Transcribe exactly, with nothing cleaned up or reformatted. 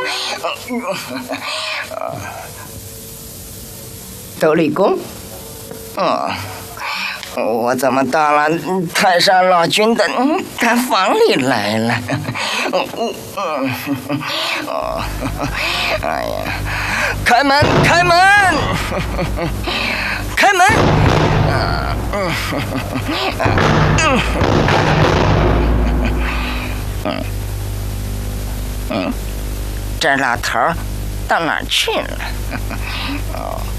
斗笠公，哦，我怎么到了太上老君的他房里来了？嗯嗯哦，哎呀，开门，开门，开门！啊嗯嗯嗯嗯，这老头到哪儿去了？哦。